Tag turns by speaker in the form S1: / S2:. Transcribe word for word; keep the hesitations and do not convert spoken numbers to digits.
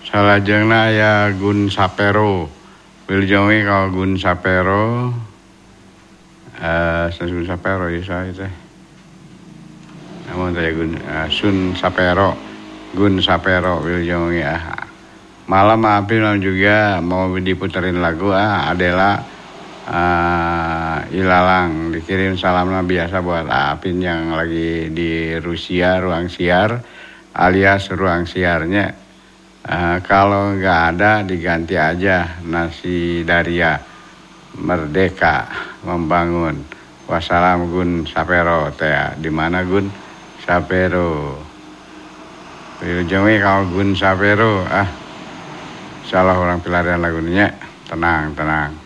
S1: Salajengna aya Gun Sapero. Wilujeng ka Gun Sapero. Eh uh, Gun Sapero ya saya teh. Namun teh Gun uh, Sun Sapero. Gun Sapero wilujeng ya. Malam Apin juga mau diputerin lagu ah adalah uh, Ilalang. Dikirim salamnya biasa buat Apin yang lagi di Rusia ruang siar alias ruang siarnya. Uh, kalau nggak ada diganti aja Nasi Daria Merdeka Membangun. Wassalam Gun Sapero teh di mana Gun Sapero. Wilujeng kalau Gun Sapero ah salah orang pelarian lagunya tenang tenang.